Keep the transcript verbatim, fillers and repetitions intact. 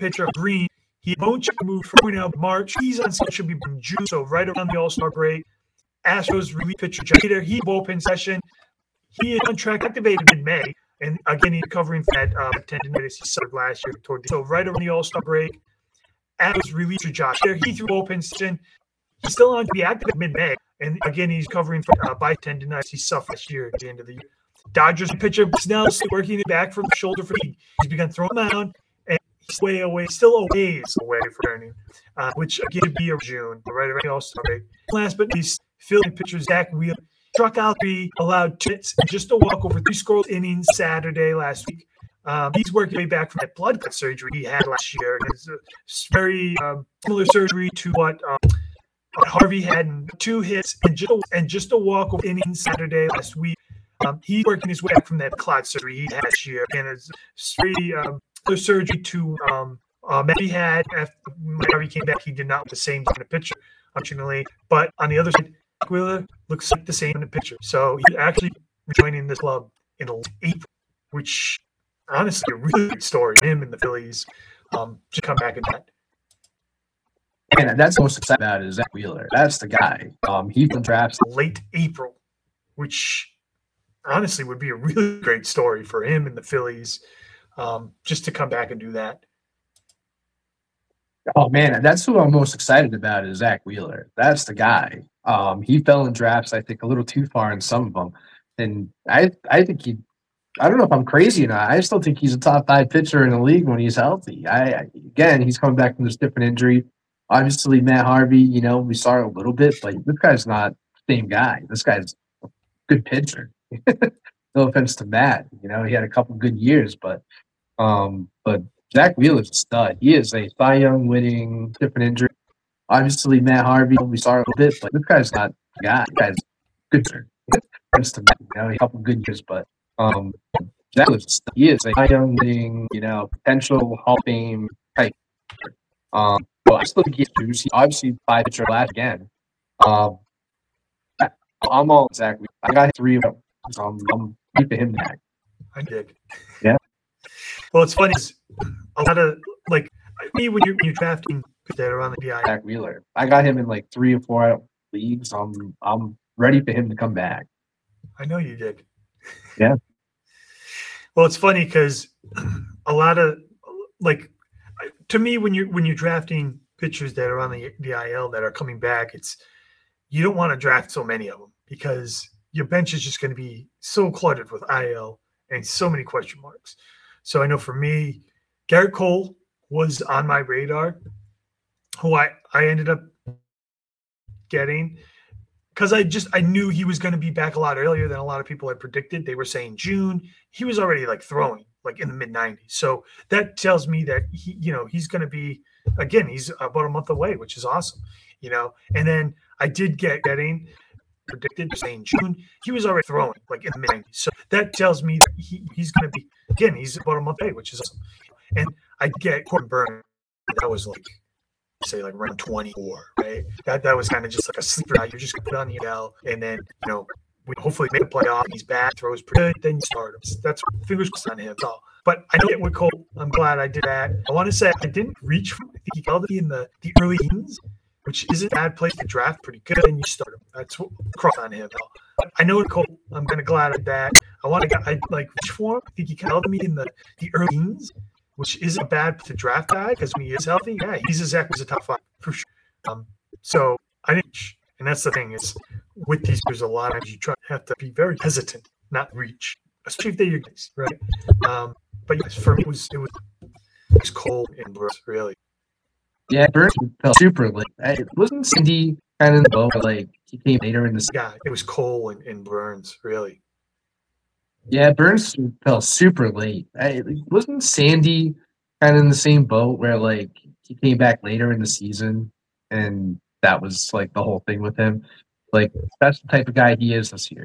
pitcher Green. He won't move for point out March. He's on should be in June, so right around the All-Star break. Astros relief pitcher Jeter, he bullpen session. He is on track activated in May, and again he's recovering from that uh, tendonitis he suffered last year. Toward the, so right around the All-Star break. Astros relief pitcher Josh Hader, he threw bullpen session. He's still on to be active mid-May, and again he's recovering from uh, by tendonitis he suffered last year at the end of the year. Dodgers pitcher Snell is working it back from shoulder fatigue. He's begun throwing mound, and he's way away, still a ways away from turning, uh, which again would be in June, right around the All-Star break. Last but not least, Philly pitcher Zach Wheeler struck out three, allowed two hits, and just a walk over three scoreless innings Saturday last week. Um, he's working way back from that blood clot surgery he had last year. It's a very um, similar surgery to what um, Harvey had in two hits and just a, and just a walk over innings Saturday last week. Um, he's working his way back from that clot surgery he had last year, and it's very um, similar surgery to um, um, that he had after Harvey came back. He did not look the same kind of pitcher, unfortunately. But on the other side, Wheeler looks like the same in the picture. So he's actually joining this club in April, which honestly a really good story for him and the Phillies um, to come back in that. And that's the most exciting about it is Zach Wheeler. That's the guy. Um, he from drafts late April, which honestly would be a really great story for him and the Phillies um, just to come back and do that. Oh, man, that's who I'm most excited about is Zach Wheeler. That's the guy. Um, he fell in drafts, I think, a little too far in some of them. And I I think he – I don't know if I'm crazy or not. I still think he's a top five pitcher in the league when he's healthy. I, I Again, he's coming back from this different injury. Obviously, Matt Harvey, you know, we saw it a little bit, but this guy's not the same guy. This guy's a good pitcher. No offense to Matt. You know, he had a couple good years, but um, but Zach Wheeler's a stud. He is a Cy Young winning different injury. Obviously, Matt Harvey, we saw it a bit, but this guy's not the guy. This guy's good pitcher. No offense to Matt. You know, a couple good years, but um, Zach Wheeler's a stud. He is a Cy Young winning, you know, potential Hall of Fame type. Um, but I still think he's juicy. Obviously, five pitcher last again. Um, I'm all Zach Wheeler. I got three of them. So I'm, I'm keeping him back. I did. Yeah. Well, it's funny. Is a lot of like me when you're, when you're drafting that are on the B I. Zach Wheeler. I got him in like three or four leagues. I'm I'm ready for him to come back. I know you did. Yeah. Well, it's funny because a lot of like to me when you're when you're drafting pitchers that are on the the I L that are coming back, it's you don't want to draft so many of them because your bench is just going to be so cluttered with I L and so many question marks. So I know for me, Garrett Cole was on my radar, who I, I ended up getting because I just I knew he was going to be back a lot earlier than a lot of people had predicted. They were saying June. He was already like throwing like in the mid nineties. So that tells me that he, you know, he's going to be again. He's about a month away, which is awesome, you know. And then I did get getting. predicted saying June, he was already throwing like in the mid nineties. So that tells me that he, he's going to be, again, he's about a month away, which is awesome. And I get Corbin Burns, that was like, say like around twenty-four, right? That that was kind of just like a sleeper guy. You're just going to put on the L and then, you know, we hopefully make a playoff. He's back, throws pretty good, then you start him. That's fingers crossed on him. That's all. But I don't get with Cole. I'm glad I did that. I want to say I didn't reach for him. I think he called it in the, the early teens, which isn't a bad place to draft, pretty good, and you start him. That's what cross on him. I know Cole. I'm kind of glad at that. I want to I like reach for him. I think he called me in the, the early teens, which isn't bad to draft guy because when he is healthy, yeah, he's exactly a top five for sure. Um, so I didn't, and that's the thing is with these, there's a lot of times you try have to be very hesitant, not reach, especially if they're your guys, right? Um, but yes, for me, it was it was, it was Cole and Burns, really. Yeah, Burns fell super late. It wasn't Cindy kind of in the boat, but like he came later in the season. Yeah, it was Cole and, and Burns, really. Yeah, Burns fell super late. It wasn't Sandy kind of in the same boat where like he came back later in the season and that was like the whole thing with him. Like that's the type of guy he is this year.